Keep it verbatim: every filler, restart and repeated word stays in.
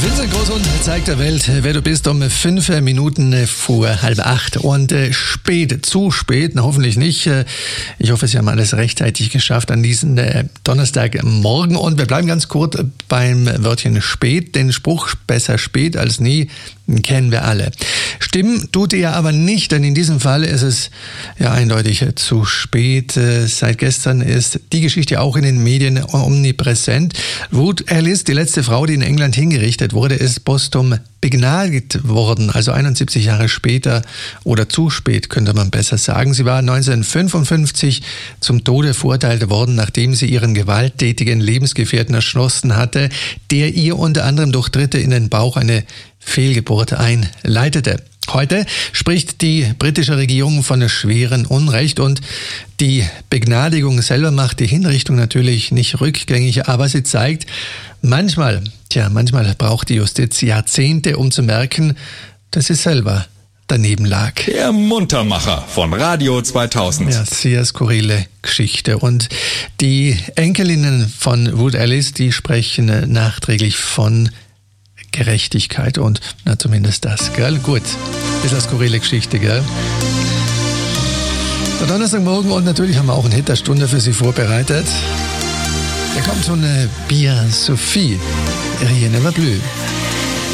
Vincent Großhund zeigt der Welt, wer du bist, um fünf Minuten vor halb acht. Und äh, spät, zu spät, na, hoffentlich nicht. Äh, ich hoffe, Sie haben alles rechtzeitig geschafft an diesem äh, Donnerstagmorgen. Und wir bleiben ganz kurz beim Wörtchen spät. Den Spruch, besser spät als nie, kennen wir alle. Stimmen tut er aber nicht, denn in diesem Fall ist es ja eindeutig zu spät. Seit gestern ist die Geschichte auch in den Medien omnipräsent. Ruth Ellis, die letzte Frau, die in England hingerichtet wurde, ist posthum begnadigt worden, also einundsiebzig Jahre später oder zu spät, könnte man besser sagen. Sie war neunzehnhundertfünfundfünfzig zum Tode verurteilt worden, nachdem sie ihren gewalttätigen Lebensgefährten erschossen hatte, der ihr unter anderem durch Tritte in den Bauch eine Fehlgeburt einleitete. Heute spricht die britische Regierung von einem schweren Unrecht und die Begnadigung selber macht die Hinrichtung natürlich nicht rückgängig, aber sie zeigt, manchmal, tja, manchmal braucht die Justiz Jahrzehnte, um zu merken, dass sie selber daneben lag. Der Muntermacher von Radio zweitausend. Ja, sehr skurrile Geschichte. Und die Enkelinnen von Ruth Ellis, die sprechen nachträglich von Gerechtigkeit und na zumindest das, gell? Gut, ist eine skurrile Geschichte, gell? Der Donnerstagmorgen und natürlich haben wir auch einen Hit der Stunde für Sie vorbereitet. Da kommt so eine Bia Sophie, Rien ne va plus.